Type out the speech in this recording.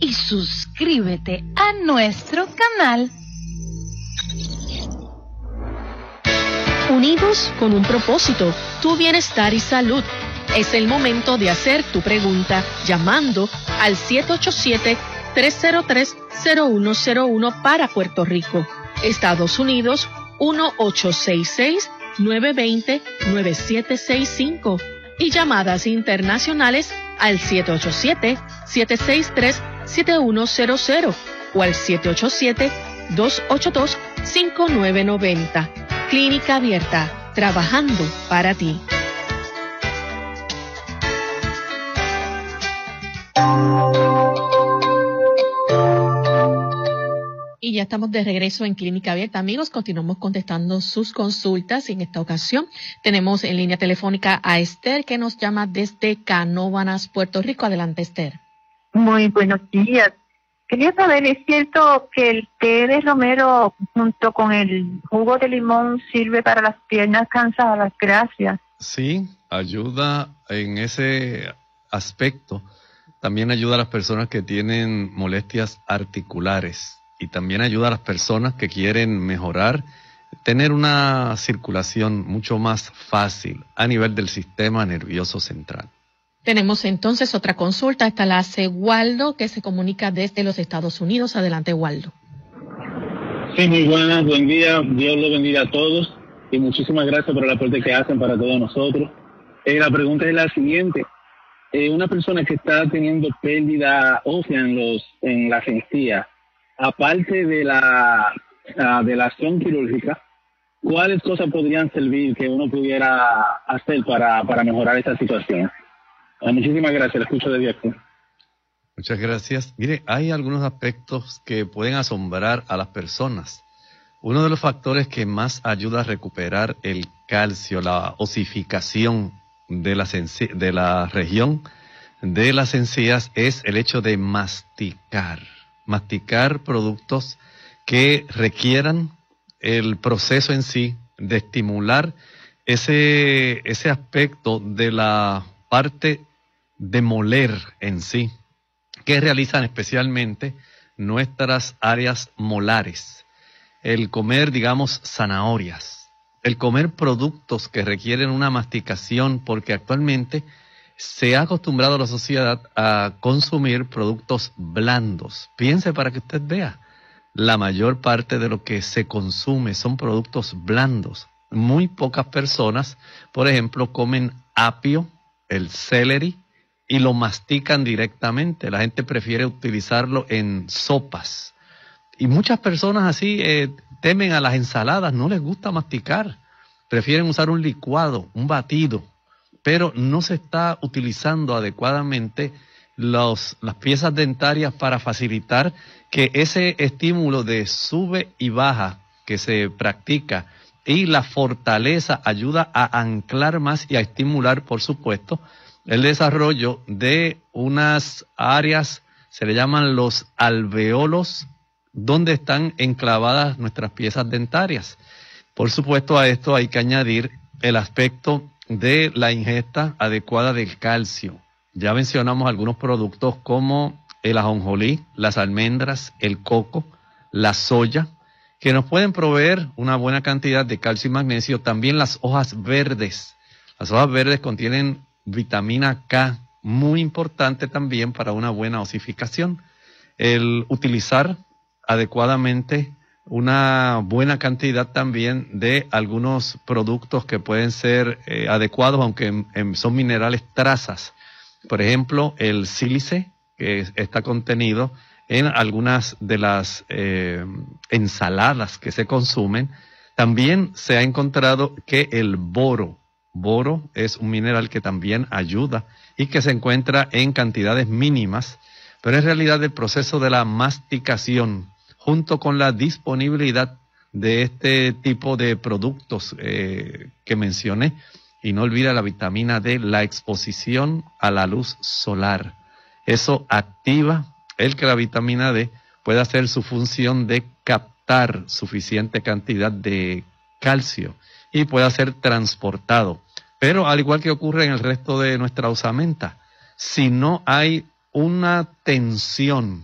y suscríbete a nuestro canal. Unidos con un propósito, tu bienestar y salud. Es el momento de hacer tu pregunta llamando al 787-303-0101 para Puerto Rico. Estados Unidos, 1-866-920-9765. Y llamadas internacionales al 787-763-7100 o al 787-282-5990. Clínica Abierta, trabajando para ti. Y ya estamos de regreso en Clínica Abierta, amigos. Continuamos contestando sus consultas y en esta ocasión tenemos en línea telefónica a Esther, que nos llama desde Canóvanas, Puerto Rico. Adelante, Esther. Muy buenos días. Quería saber, ¿es cierto que el té de romero junto con el jugo de limón sirve para las piernas cansadas? Gracias. Sí, ayuda en ese aspecto. También ayuda a las personas que tienen molestias articulares y también ayuda a las personas que quieren mejorar, tener una circulación mucho más fácil a nivel del sistema nervioso central. Tenemos entonces otra consulta. Esta la hace Waldo, que se comunica desde los Estados Unidos. Adelante, Waldo. Sí, muy buenas, buen día. Dios los bendiga a todos y muchísimas gracias por el aporte que hacen para todos nosotros. La pregunta es la siguiente. Una persona que está teniendo pérdida ósea en las encías, aparte de la acción quirúrgica, ¿cuáles cosas podrían servir que uno pudiera hacer para mejorar esta situación? Muchísimas gracias, lo escucho desde aquí. Muchas gracias. Mire, hay algunos aspectos que pueden asombrar a las personas. Uno de los factores que más ayuda a recuperar el calcio, la osificación de la región de las encías, es el hecho de masticar productos que requieran el proceso en sí de estimular ese aspecto de la parte de moler en sí, que realizan especialmente nuestras áreas molares. El comer, digamos, zanahorias, el comer productos que requieren una masticación, porque actualmente se ha acostumbrado a la sociedad a consumir productos blandos. Piense para que usted vea, la mayor parte de lo que se consume son productos blandos. Muy pocas personas, por ejemplo, comen apio, el celery, y lo mastican directamente. La gente prefiere utilizarlo en sopas. Y muchas personas así temen a las ensaladas, no les gusta masticar. Prefieren usar un licuado, un batido, pero no se está utilizando adecuadamente las piezas dentarias para facilitar que ese estímulo de sube y baja que se practica y la fortaleza ayuda a anclar más y a estimular, por supuesto, el desarrollo de unas áreas, se le llaman los alveolos, donde están enclavadas nuestras piezas dentarias. Por supuesto, a esto hay que añadir el aspecto de la ingesta adecuada del calcio. Ya mencionamos algunos productos como el ajonjolí, las almendras, el coco, la soya, que nos pueden proveer una buena cantidad de calcio y magnesio. También las hojas verdes. Las hojas verdes contienen vitamina K, muy importante también para una buena osificación. El utilizar adecuadamente una buena cantidad también de algunos productos que pueden ser adecuados, aunque son minerales trazas. Por ejemplo, el sílice, que está contenido en algunas de las ensaladas que se consumen. También se ha encontrado que el boro es un mineral que también ayuda y que se encuentra en cantidades mínimas, pero en realidad el proceso de la masticación, junto con la disponibilidad de este tipo de productos que mencioné, y no olvida la vitamina D, la exposición a la luz solar. Eso activa el que la vitamina D pueda hacer su función de captar suficiente cantidad de calcio y pueda ser transportado. Pero al igual que ocurre en el resto de nuestra osamenta, si no hay una tensión